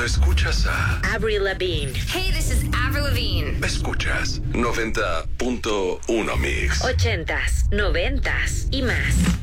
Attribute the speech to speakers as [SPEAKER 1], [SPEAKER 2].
[SPEAKER 1] Cuando escuchas a
[SPEAKER 2] Avril Lavigne.
[SPEAKER 3] Hey, this is Avril Lavigne.
[SPEAKER 1] Escuchas 90.1 Mix.
[SPEAKER 2] 80s, 90s y más.